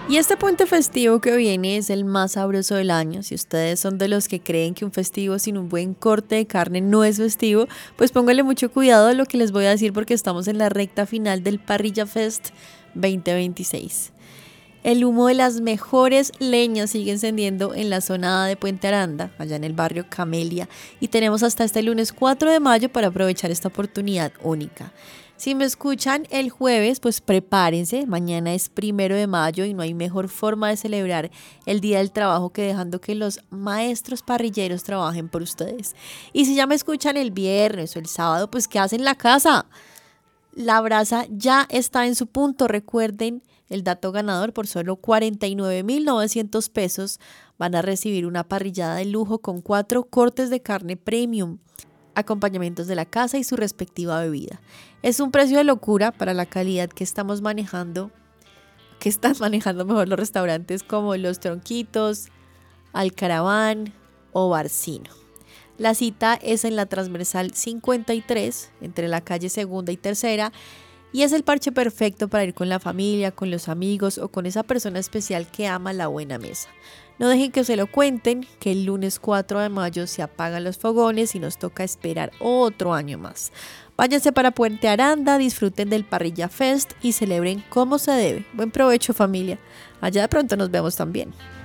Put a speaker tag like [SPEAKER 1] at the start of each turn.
[SPEAKER 1] Y este puente festivo que viene es el más sabroso del año. Si ustedes son de los que creen que un festivo sin un buen corte de carne no es festivo, pues pónganle mucho cuidado a lo que les voy a decir porque estamos en la recta final del Parrilla Fest 2026. El humo de las mejores leñas sigue encendiendo en la zona de Puente Aranda, allá en el barrio Camelia, y tenemos hasta este lunes 4 de mayo para aprovechar esta oportunidad única. Si me escuchan el jueves, pues prepárense, mañana es 1 de mayo y no hay mejor forma de celebrar el Día del Trabajo que dejando que los maestros parrilleros trabajen por ustedes. Y si ya me escuchan el viernes o el sábado, pues ¿qué hacen en la casa? La brasa ya está en su punto. Recuerden el dato ganador: por solo 49.900 pesos van a recibir una parrillada de lujo con 4 cortes de carne premium, acompañamientos de la casa y su respectiva bebida. Es un precio de locura para la calidad que estamos manejando, que están manejando mejor los restaurantes como Los Tronquitos, Alcaraván o Barcino. La cita es en la transversal 53, entre la calle Segunda y Tercera, y es el parche perfecto para ir con la familia, con los amigos o con esa persona especial que ama la buena mesa. No dejen que se lo cuenten, que el lunes 4 de mayo se apagan los fogones y nos toca esperar otro año más. Váyanse para Puente Aranda, disfruten del Parrilla Fest y celebren como se debe. Buen provecho, familia. Allá de pronto nos vemos también.